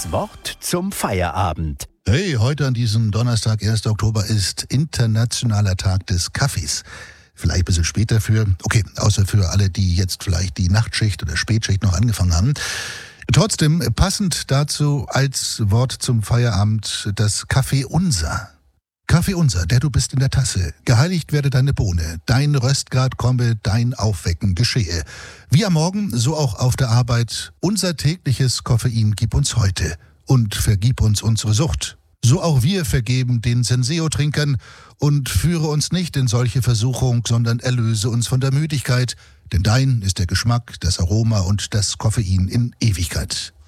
Das Wort zum Feierabend. Hey, heute an diesem Donnerstag, 1. Oktober, ist Internationaler Tag des Kaffees. Vielleicht ein bisschen später außer für alle, die jetzt vielleicht die Nachtschicht oder Spätschicht noch angefangen haben. Trotzdem passend dazu als Wort zum Feierabend das Kaffee unser. Kaffee unser, der du bist in der Tasse. Geheiligt werde deine Bohne, dein Röstgrad komme, dein Aufwecken geschehe. Wie am Morgen, so auch auf der Arbeit. Unser tägliches Koffein gib uns heute und vergib uns unsere Sucht. So auch wir vergeben den Senseo-Trinkern und führe uns nicht in solche Versuchung, sondern erlöse uns von der Müdigkeit. Denn dein ist der Geschmack, das Aroma und das Koffein in Ewigkeit.